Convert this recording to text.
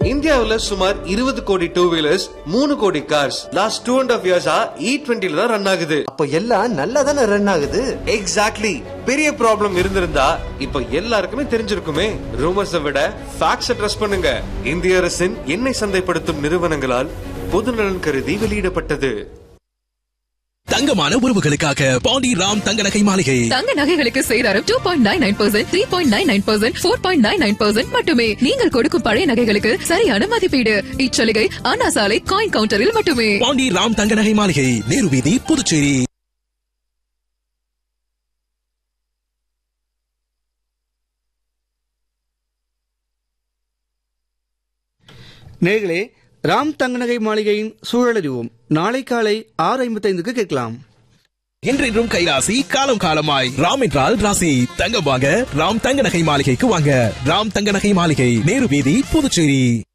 இந்தியாவுல சுமார் 20 கோடி டூ வீலர்ஸ், 3 கோடி கார்ஸ் லாஸ்ட் 2.5 இயர்ஸா E20 தான் ரன் ஆகுது. அப்ப எல்லாம் நல்லா தானே ரன் ஆகுது. எக்ஸாக்ட்லி. பெரிய ப்ராப்ளம் இருந்திருந்தா இப்ப எல்லாருக்குமே தெரிஞ்சிருக்குமே. ரூமர்ஸை விட ஃபேக்ட்ஸை ட்ரஸ்ட் பண்ணுங்க. இந்திய அரசின் எண்ணெய் சந்தைப்படுத்தும் நிறுவனங்களால் பொதுநலன் கருதி வெளியிடப்பட்டது. தங்கமான உறவுகளுக்காக பாண்டி ராம் தங்க நகை மாளிகை. தங்க நகைகளுக்கு சேதாரம் 2.99%, 3.99%, 4.99% மட்டுமே. நீங்கள் கொடுக்கும் பழைய நகைகளுக்கு சரியான மதிப்பீடு. இச்சலுகை அண்ணா சாலை காயின் கவுண்டரில் மட்டுமே. பாண்டி ராம் தங்க நகை மாளிகை, நேரு வீதி, புதுச்சேரி. நேர்களே, ராம் தங்கநகை மாளிகையின் சூழலறிவோம் நாளை காலை 6:55 கேட்கலாம். என்றென்றும் கைராசி, காலம் காலமாய். ராம் என்றால் ராசி. தங்கம் வாங்க ராம் தங்க நகை மாளிகைக்கு வாங்க. ராம் தங்க நகை மாளிகை, நேரு வீதி, புதுச்சேரி.